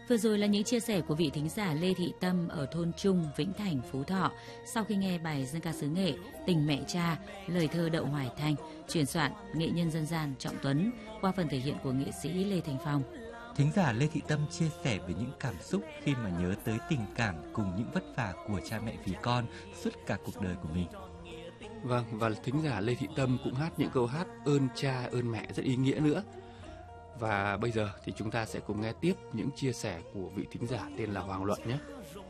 Vừa rồi là những chia sẻ của vị thính giả Lê Thị Tâm ở thôn Trung, Vĩnh Thành, Phú Thọ sau khi nghe bài dân ca xứ Nghệ Tình Mẹ Cha, lời thơ Đậu Hoài Thanh, chuyển soạn nghệ nhân dân gian Trọng Tuấn qua phần thể hiện của nghệ sĩ Lê Thành Phong. Thính giả Lê Thị Tâm chia sẻ về những cảm xúc khi mà nhớ tới tình cảm cùng những vất vả của cha mẹ vì con suốt cả cuộc đời của mình. Vâng, và thính giả Lê Thị Tâm cũng hát những câu hát ơn cha ơn mẹ rất ý nghĩa nữa. Và bây giờ thì chúng ta sẽ cùng nghe tiếp những chia sẻ của vị thính giả tên là Hoàng Luận nhé.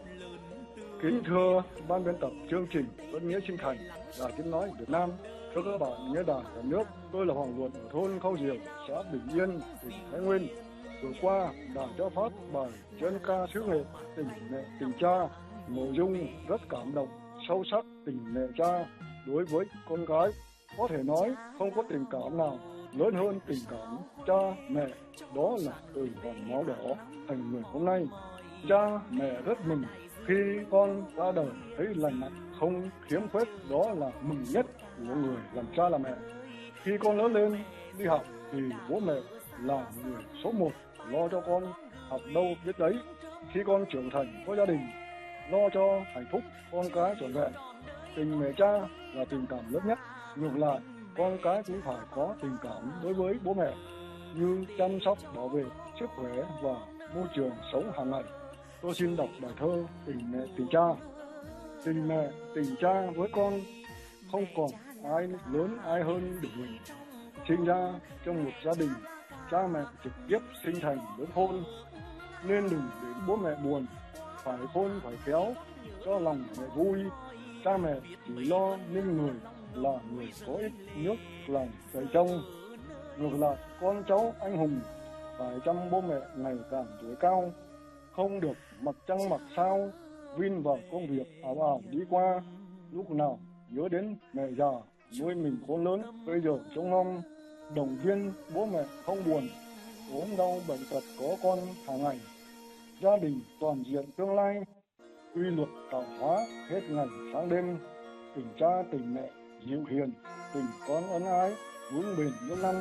Kính thưa ban biên tập chương trình Tuấn Nghĩa Sinh Thành, Đài Tiếng Nói Việt Nam, thưa các bạn nghe đài cả nước, tôi là Hoàng Luận ở thôn Khâu Diều, xã Bình Yên, tỉnh Thái Nguyên. Vừa qua, đài cho phát bài dân ca xứ Nghệ Tình Mẹ Tình Cha, nội dung rất cảm động, sâu sắc tình mẹ cha đối với con gái. Có thể nói không có tình cảm nào lớn hơn tình cảm cha mẹ, đó là từ dòng máu đỏ thành người hôm nay. Cha mẹ rất mừng khi con ra đời thấy lành mạnh, không khiếm khuyết, đó là mừng nhất của người làm cha làm mẹ. Khi con lớn lên đi học thì bố mẹ là người số một lo cho con học đâu biết đấy. Khi con trưởng thành có gia đình, lo cho hạnh phúc con cái trọn vẹn. Tình mẹ cha là tình cảm lớn nhất. Ngược lại, con cái cũng phải có tình cảm đối với bố mẹ, như chăm sóc, bảo vệ sức khỏe và môi trường sống hàng ngày. Tôi xin đọc bài thơ Tình Mẹ Tình Cha. Tình mẹ tình cha với con, không còn ai lớn ai hơn được mình. Sinh ra trong một gia đình, cha mẹ trực tiếp sinh thành lớn khôn, nên đừng để bố mẹ buồn, phải khôn phải khéo cho lòng mẹ vui. Cha mẹ chỉ lo nên người, là người có ích nước lòng trời trong. Ngược lại, con cháu anh hùng phải chăm bố mẹ ngày càng tuổi cao, không được mặc trăng mặc sao vin vào công việc ảo ảo đi qua. Lúc nào nhớ đến mẹ già nuôi mình khôn lớn, bây giờ trông nom, động viên bố mẹ không buồn, ốm đau bệnh tật có con hàng ngày. Gia đình toàn diện tương lai, quy luật tạo hóa hết ngày sáng đêm. Tình cha tình mẹ dịu hiền, tình con ân ái vững bền những năm.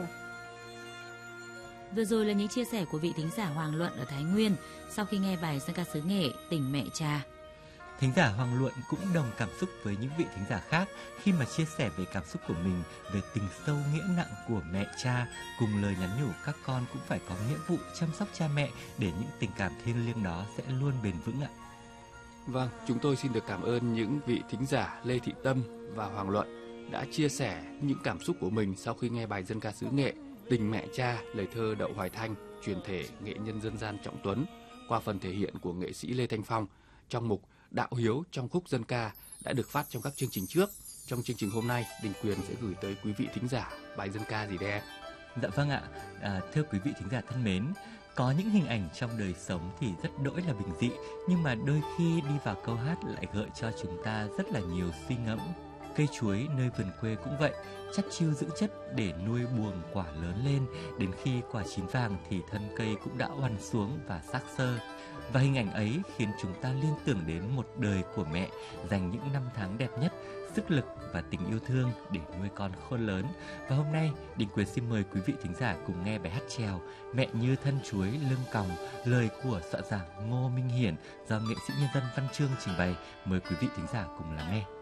Vừa rồi là những chia sẻ của vị thính giả Hoàng Luận ở Thái Nguyên sau khi nghe bài dân ca xứ Nghệ Tình Mẹ Cha. Thính giả Hoàng Luận cũng đồng cảm xúc với những vị thính giả khác khi mà chia sẻ về cảm xúc của mình về tình sâu nghĩa nặng của mẹ cha, cùng lời nhắn nhủ các con cũng phải có nghĩa vụ chăm sóc cha mẹ để những tình cảm thiêng liêng đó sẽ luôn bền vững ạ. Vâng, chúng tôi xin được cảm ơn những vị thính giả Lê Thị Tâm và Hoàng Luận đã chia sẻ những cảm xúc của mình sau khi nghe bài dân ca xứ Nghệ Tình Mẹ Cha, lời thơ Đậu Hoài Thanh, truyền thể nghệ nhân dân gian Trọng Tuấn qua phần thể hiện của nghệ sĩ Lê Thanh Phong trong mục Đạo Hiếu trong khúc dân ca đã được phát trong các chương trình trước. Trong chương trình hôm nay, Đình Quyền sẽ gửi tới quý vị thính giả bài dân ca gì đây? Dạ vâng ạ, thưa quý vị thính giả thân mến, có những hình ảnh trong đời sống thì rất đỗi là bình dị, nhưng mà đôi khi đi vào câu hát lại gợi cho chúng ta rất là nhiều suy ngẫm. Cây chuối nơi vườn quê cũng vậy, chắt chiu dưỡng chất để nuôi buồng quả lớn lên, đến khi quả chín vàng thì thân cây cũng đã oằn xuống và xác xơ. Và hình ảnh ấy khiến chúng ta liên tưởng đến một đời của mẹ dành những năm tháng đẹp nhất, sức lực và tình yêu thương để nuôi con khôn lớn. Và hôm nay, Đình Quyền xin mời quý vị thính giả cùng nghe bài hát chèo Mẹ Như Thân Chuối Lưng Còng, lời của soạn giả Ngô Minh Hiển do nghệ sĩ nhân dân Văn Chương trình bày. Mời quý vị thính giả cùng lắng nghe.